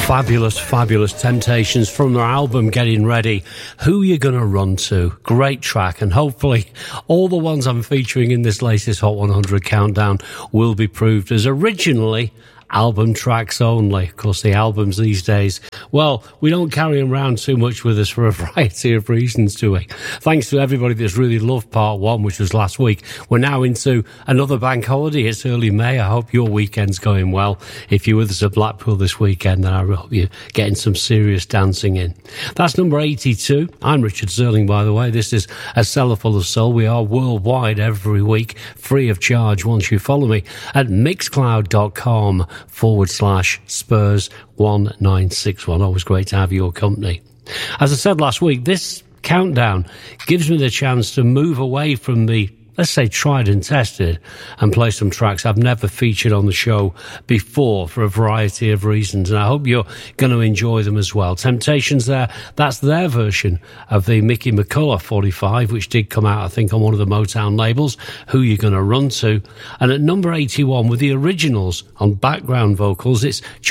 Fabulous, fabulous Temptations from their album Getting Ready. Who You Gonna Run To? Great track, and hopefully all the ones I'm featuring in this latest Hot 100 countdown will be proved as originally album tracks only. Of course, the albums these days, well, we don't carry them around too much with us for a variety of reasons, do we? Thanks to everybody that's really loved part one, which was last week. We're now into another bank holiday. It's early May. I hope your weekend's going well. If you're with us at Blackpool this weekend, then I hope you're getting some serious dancing in. That's number 82. I'm Richard Zerling, by the way. This is A Cellar Full of Soul. We are worldwide every week, free of charge once you follow me at mixcloud.com/Spurs 1961. Always great to have your company. As I said last week, this countdown gives me the chance to move away from the, let's say, tried and tested, and play some tracks I've never featured on the show before for a variety of reasons, and I hope you're going to enjoy them as well. Temptations there, that's their version of the Mickey McCullough 45, which did come out, I think, on one of the Motown labels, Who You Gonna Run To. And at number 81, with the originals on background vocals, it's